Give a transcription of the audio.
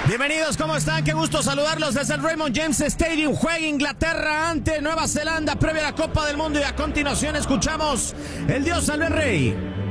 Bienvenidos, ¿cómo están? Qué gusto saludarlos desde el Raymond James Stadium. Juega Inglaterra ante Nueva Zelanda previa a la Copa del Mundo y a continuación escuchamos el Dios salve al Rey.